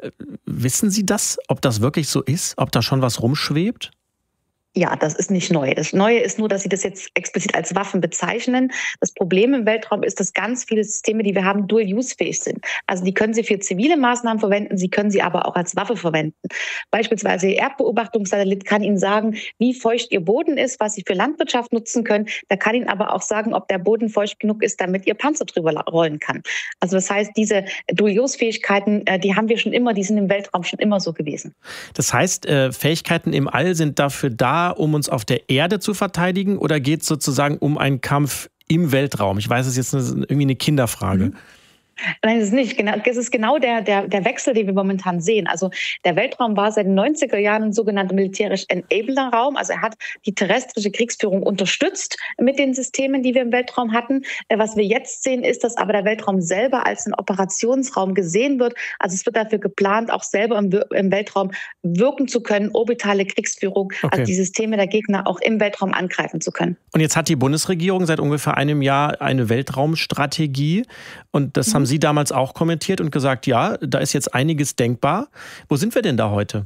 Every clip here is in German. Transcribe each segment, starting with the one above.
Wissen Sie das, ob das wirklich so ist, ob da schon was rumschwebt? Ja, das ist nicht neu. Das Neue ist nur, dass Sie das jetzt explizit als Waffen bezeichnen. Das Problem im Weltraum ist, dass ganz viele Systeme, die wir haben, dual-use-fähig sind. Also die können Sie für zivile Maßnahmen verwenden, Sie können sie aber auch als Waffe verwenden. Beispielsweise Ihr Erdbeobachtungssatellit kann Ihnen sagen, wie feucht Ihr Boden ist, was Sie für Landwirtschaft nutzen können. Da kann Ihnen aber auch sagen, ob der Boden feucht genug ist, damit Ihr Panzer drüber rollen kann. Also das heißt, diese Dual-use-Fähigkeiten, die haben wir schon immer, die sind im Weltraum schon immer so gewesen. Das heißt, Fähigkeiten im All sind dafür da, um uns auf der Erde zu verteidigen, oder geht es sozusagen um einen Kampf im Weltraum? Ich weiß, es ist jetzt irgendwie eine Kinderfrage. Nein, es ist nicht. Es ist genau der Wechsel, den wir momentan sehen. Also der Weltraum war seit den 90er Jahren ein sogenannter militärisch enabler Raum. Also er hat die terrestrische Kriegsführung unterstützt mit den Systemen, die wir im Weltraum hatten. Was wir jetzt sehen, ist, dass aber der Weltraum selber als ein Operationsraum gesehen wird. Also es wird dafür geplant, auch selber im Weltraum wirken zu können, orbitale Kriegsführung, also die Systeme der Gegner auch im Weltraum angreifen zu können. Und jetzt hat die Bundesregierung seit ungefähr einem Jahr eine Weltraumstrategie. Und das haben Sie damals auch kommentiert und gesagt, ja, da ist jetzt einiges denkbar. Wo sind wir denn da heute?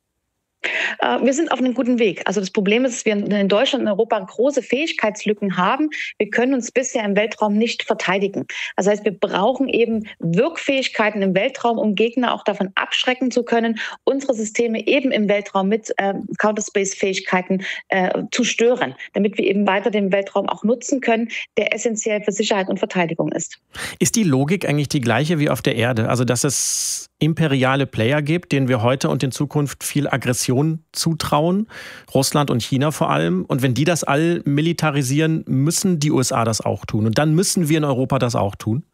Wir sind auf einem guten Weg. Also das Problem ist, dass wir in Deutschland und Europa große Fähigkeitslücken haben. Wir können uns bisher im Weltraum nicht verteidigen. Das heißt, wir brauchen eben Wirkfähigkeiten im Weltraum, um Gegner auch davon abschrecken zu können, unsere Systeme eben im Weltraum mit Counterspace-Fähigkeiten zu stören, damit wir eben weiter den Weltraum auch nutzen können, der essentiell für Sicherheit und Verteidigung ist. Ist die Logik eigentlich die gleiche wie auf der Erde? Also, dass es imperiale Player gibt, denen wir heute und in Zukunft viel Aggression zutrauen, Russland und China vor allem. Und wenn die das all militarisieren, müssen die USA das auch tun. Und dann müssen wir in Europa das auch tun?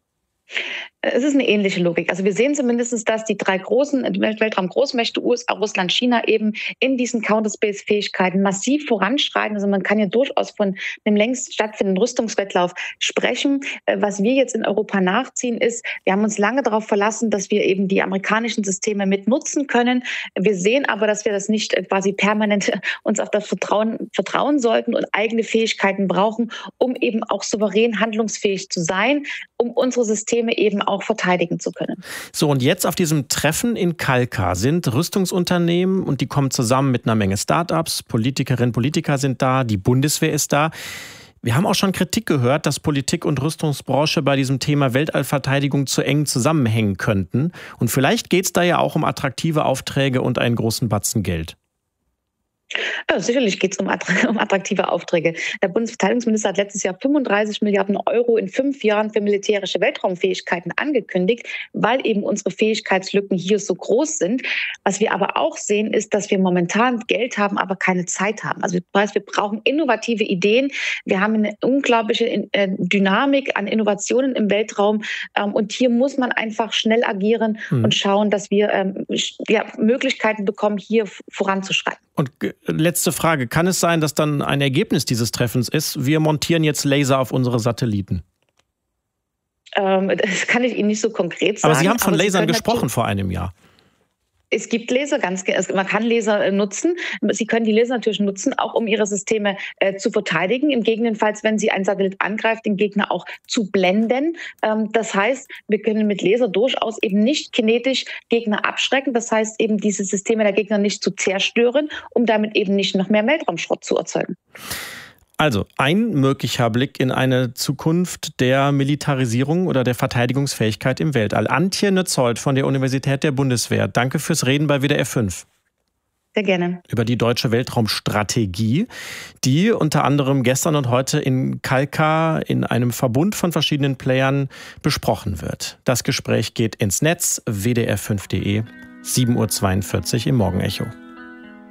Es ist eine ähnliche Logik. Also wir sehen zumindest, dass die drei großen Weltraum-Großmächte, USA, Russland, China, eben in diesen Counterspace-Fähigkeiten massiv voranschreiten. Also man kann ja durchaus von einem längst stattfindenden Rüstungswettlauf sprechen. Was wir jetzt in Europa nachziehen, ist, wir haben uns lange darauf verlassen, dass wir eben die amerikanischen Systeme mit nutzen können. Wir sehen aber, dass wir das nicht quasi permanent uns auf das vertrauen sollten und eigene Fähigkeiten brauchen, um eben auch souverän handlungsfähig zu sein, um unsere Systeme eben auch verteidigen zu können. So, und jetzt auf diesem Treffen in Kalkar sind Rüstungsunternehmen und die kommen zusammen mit einer Menge Start-ups, Politikerinnen und Politiker sind da, die Bundeswehr ist da. Wir haben auch schon Kritik gehört, dass Politik und Rüstungsbranche bei diesem Thema Weltallverteidigung zu eng zusammenhängen könnten. Und vielleicht geht es da ja auch um attraktive Aufträge und einen großen Batzen Geld. Ja, sicherlich geht es um attraktive Aufträge. Der Bundesverteidigungsminister hat letztes Jahr 35 Milliarden Euro in 5 Jahren für militärische Weltraumfähigkeiten angekündigt, weil eben unsere Fähigkeitslücken hier so groß sind. Was wir aber auch sehen, ist, dass wir momentan Geld haben, aber keine Zeit haben. Also das heißt, wir brauchen innovative Ideen. Wir haben eine unglaubliche Dynamik an Innovationen im Weltraum. Und hier muss man einfach schnell agieren und schauen, dass wir Möglichkeiten bekommen, hier voranzuschreiten. Und letzte Frage, kann es sein, dass dann ein Ergebnis dieses Treffens ist, wir montieren jetzt Laser auf unsere Satelliten? Das kann ich Ihnen nicht so konkret sagen. Aber Sie haben von Lasern gesprochen vor einem Jahr. Es gibt Laser, man kann Laser nutzen. Sie können die Laser natürlich nutzen, auch um ihre Systeme zu verteidigen. Im Gegenteil, wenn sie einen Satellit angreift, den Gegner auch zu blenden. Das heißt, wir können mit Laser durchaus eben nicht kinetisch Gegner abschrecken. Das heißt, eben diese Systeme der Gegner nicht zu zerstören, um damit eben nicht noch mehr Weltraumschrott zu erzeugen. Also ein möglicher Blick in eine Zukunft der Militarisierung oder der Verteidigungsfähigkeit im Weltall. Antje Nötzold von der Universität der Bundeswehr. Danke fürs Reden bei WDR 5. Sehr gerne. Über die deutsche Weltraumstrategie, die unter anderem gestern und heute in Kalkar in einem Verbund von verschiedenen Playern besprochen wird. Das Gespräch geht ins Netz, wdr5.de, 7.42 Uhr im Morgenecho.